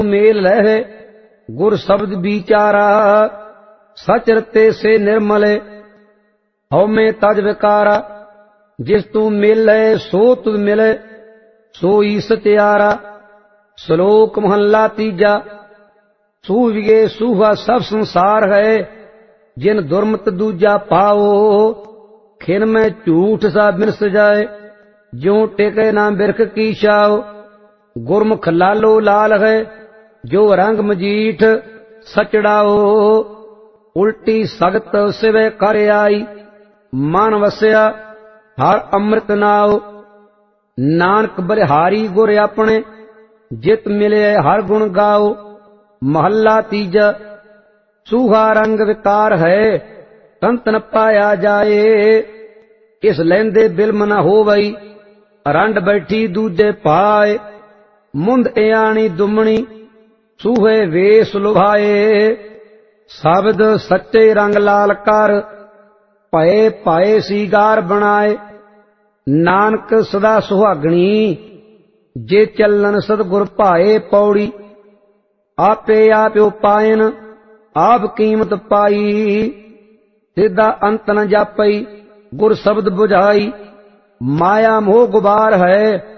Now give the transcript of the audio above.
Mail लह गुर शब्द विचारा, सच रते से निर्मल हौ में तज विकारा। जिस तू मिले सो तुद मिले सोई सत्यारा। श्लोक महला तीजा। सूविगे सूहा सब संसार है, जिन दुर्मत दूजा पाओ, खिन में झूठ सा बिनस जाए, ज्यों टेके ना बिरख की छाओ। गुरमुख लालो लाल है, जो रंग मजीठ सचड़ाओ, उल्टी सगत सिवे कर आई, मन वसया हर अमृत नाओ। नानक बलिहारी गुर अपने, जित मिले हर गुण गाओ। महला तीजा। सूहा रंग विकार है, तंत न पाया जाए, इस लैंदे बिलम न होवई, रंड बैठी दूजे पाए। मुंद इयाणी दुमणी सूहे वेश लुभाए, शब्द सच्चे रंग लाल कर, भये पाए सीगार बनाए। नानक सदा सुहागणी, जे चलन सतगुर भाए पौड़ी। आपे आप उपायन, आप कीमत पाई, सिद्धा अंत न जापई, गुर शब्द बुझाई। माया मोह गुबार है,